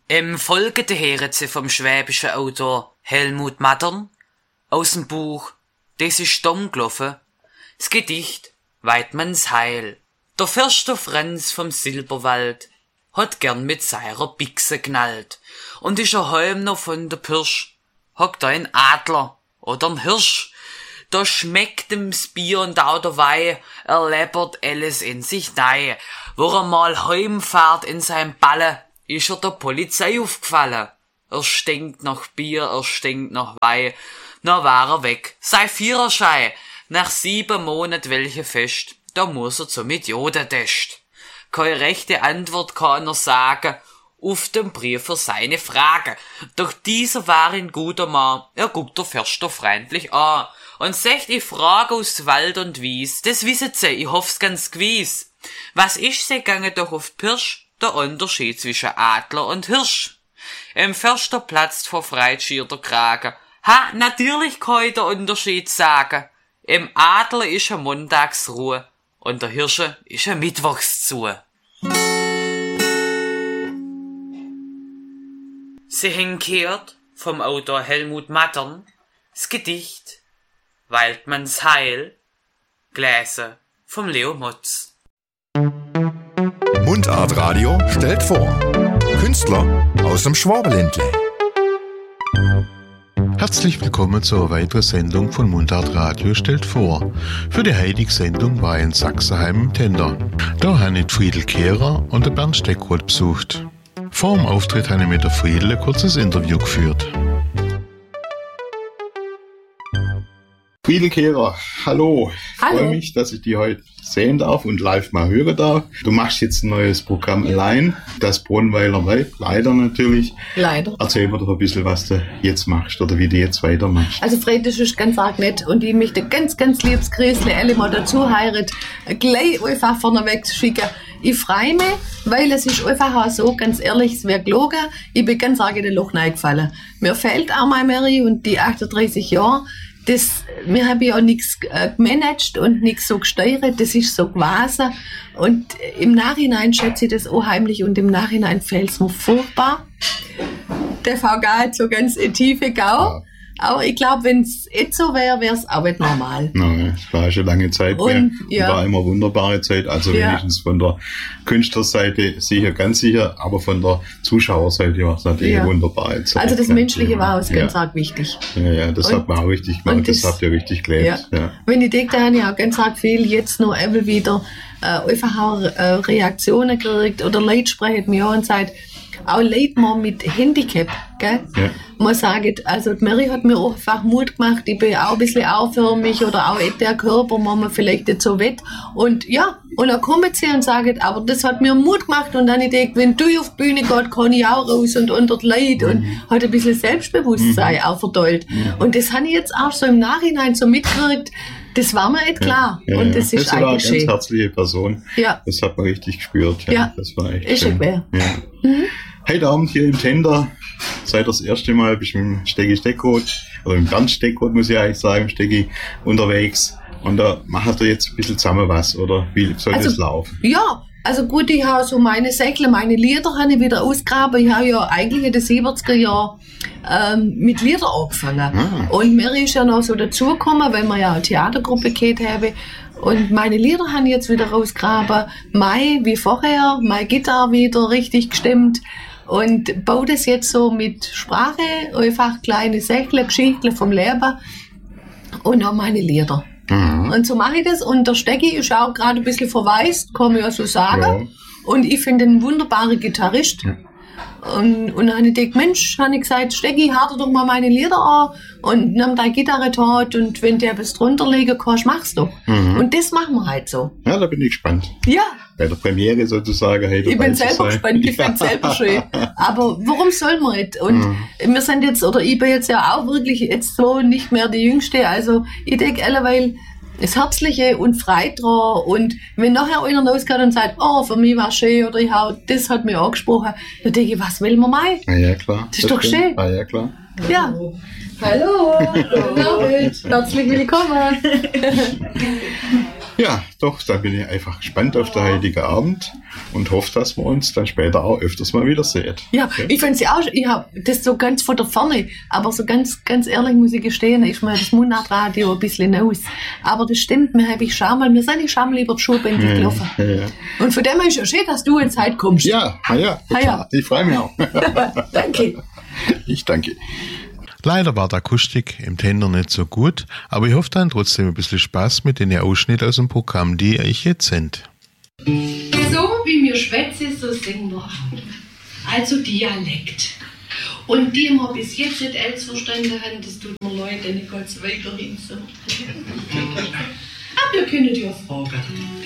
Im Folgende hören Sie vom schwäbischen Autor Helmut Mattern aus dem Buch Das ist dumm gelaufen, das Gedicht Weidmanns Heil. Der Förster Franz vom Silberwald hat gern mit seiner Bichse knallt und ist heim noch von der Pirsch, hockt da ein Adler oder ein Hirsch. Da schmeckt ihm's Bier und auch der Weih, er läppert alles in sich nei. Wo er mal heimfahrt in sein Balle, ist er der Polizei aufgefallen. Er stinkt nach Bier, er stinkt nach Weih. Na war er weg, sei Viererschei. Nach 7 Monaten welche Fest, da muss er zum Idiotentest. Keine rechte Antwort kann er sagen, auf dem Brief für seine Frage. Doch dieser war ein guter Mann, er guckt der Förster freundlich an und sagt, ich frage aus Wald und Wies, das wisset sie, ich hoff's ganz gewiss. Was ist sie, gange doch auf die Pirsch? Der Unterschied zwischen Adler und Hirsch. Im Förster platzt vor Freit schier der Kragen. Ha, natürlich kann ich der Unterschied sagen. Im Adler ist eine Montagsruhe und der Hirsche ist eine Mittwochszu. Sie haben gehört vom Autor Helmut Mattern das Gedicht Weidmanns Heil, gelesen vom Leo Motz. Mundart Radio stellt vor Künstler aus dem Schwabenländle. Herzlich willkommen zur weiteren Sendung von Mundart Radio stellt vor. Für die heutige Sendung war ich in Sachsenheim im Tender. Da habe ich Friedel Kehrer und den Bernd Steckroth besucht. Vor dem Auftritt habe ich mit der Friedel ein kurzes Interview geführt. Friedel Kehrer, hallo. Ich Hallo. freue mich, dass ich die heute sehen darf und live mal hören darf. Du machst jetzt ein neues Programm allein, das Bronnweiler Weib, leider natürlich. Leider. Erzähl mir doch ein bisschen, was du jetzt machst oder wie du jetzt weitermachst. Also Fred, das ist ganz arg nett und ich möchte ganz, ganz liebes Grüßle alle mal dazu heiraten, gleich einfach vorneweg schicken. Ich freue mich, weil es ist einfach auch so, ganz ehrlich, es wäre gelogen, ich bin ganz arg in den Loch reingefallen. Mir fehlt auch meine Mary und die 38 Jahre. Wir haben ja nichts gemanagt und nichts so gesteuert, das ist so gewesen. Und im Nachhinein schätze ich das auch heimlich und im Nachhinein fällt es mir furchtbar. Der VG hat so ganz eine tiefe Gau. Ja. Aber ich glaube, wenn es jetzt so wäre, wäre es auch nicht normal. Nein, es war schon lange Zeit mehr. Ja. War immer wunderbare Zeit. Also wenigstens von der Künstlerseite sicher, ganz sicher, aber von der Zuschauerseite war es natürlich eine wunderbare Zeit. Also das Menschliche war uns ganz arg wichtig. Ja, das hat man auch richtig gemacht. Das habt ihr richtig gelebt. Ja. Wenn ich denke, da habe ich auch ganz arg viel jetzt noch wieder einfach auch Reaktionen gekriegt oder Leute sprechen mir an und sagen, auch Leute mal mit Handicap, gell? Ja. Man sagt, also die Mary hat mir auch einfach Mut gemacht, ich bin auch ein bisschen aufhörmig oder auch der Körper, wo man vielleicht nicht so wett. Und ja, und dann kommen sie und sagen, aber das hat mir Mut gemacht und dann ich denke, wenn du auf die Bühne gehst, kann ich auch raus und unter die Leute und hat ein bisschen Selbstbewusstsein auch verdollt. Und das habe ich jetzt auch so im Nachhinein so mitgekriegt, das war mir nicht klar. Ja, und das ist war eine eigentlich ganz herzliche Person. Ja. Das hat man richtig gespürt. Ja. Das war echt ist schön. Ja. Heute Abend hier im Tender, seit das erste Mal bist du mit dem Stecki Steckroth, oder mit dem Bernd Steckroth muss ich eigentlich sagen, Stecki, unterwegs. Und da macht er jetzt ein bisschen zusammen was, oder wie soll das laufen? Ja, also gut, ich habe so meine Säckle, meine Lieder habe ich wieder ausgegraben. Ich habe ja eigentlich in den 70er Jahren mit Lieder angefangen. Und Mary ist ja noch so dazugekommen, weil wir ja eine Theatergruppe gehabt haben. Und meine Lieder habe ich jetzt wieder rausgegraben. Wie vorher, meine Gitarre wieder richtig gestimmt. Und baue das jetzt so mit Sprache, einfach kleine Säckle, Geschichten vom Leben und auch meine Lieder. Und so mache ich das. Und der Stecki ist auch gerade ein bisschen verwaist, kann man ja so sagen. Ja. Und ich finde ihn ein wunderbarer Gitarrist. Ja. Und dann habe ich gedacht, Mensch, habe ich gesagt, Stecki, harte doch mal meine Lieder an und nimm deine Gitarre dort und wenn du etwas drunter legen kannst, mach's doch. Und das machen wir halt so. Ja, da bin ich gespannt. Ja. Bei der Premiere sozusagen. Hey, ich bin selber gespannt, ich finde es selber schön. Aber warum soll man nicht? Und wir sind jetzt, oder ich bin jetzt ja auch wirklich jetzt so nicht mehr die Jüngste. Also ich denke alleweil, das Herzliche und frei dran. Und wenn nachher einer losgeht und sagt, oh, für mich war es schön oder das hat mich angesprochen, dann denke ich, was will man mal? Ja, klar. Das ist doch schön. Ja, klar. Ja. Hallo. Herzlich willkommen. Ja, doch, da bin ich einfach gespannt auf den heutigen Abend und hoffe, dass wir uns dann später auch öfters mal wiedersehen. Ja, okay. Ich finde es ja auch, ich habe das so ganz von der Ferne, aber so ganz ehrlich muss ich gestehen, ist mir das Mundartradio ein bisschen aus. Aber das stimmt, wir sind schon lieber die Schulbände gelaufen. Ja. Und von dem her ist ja schön, dass du in Zeit kommst. Ja, total. Ich freue mich auch. Danke. Ich danke. Leider war die Akustik im Tender nicht so gut, aber ich hoffe dann trotzdem ein bisschen Spaß mit den Ausschnitten aus dem Programm, die euch jetzt sind. So wie wir schwätzen, so singen wir. Also Dialekt. Und die wir bis jetzt nicht alles verstanden haben, das tut mir leid, denn ich kann es weiterhin so. Aber ihr könnt ja fragen.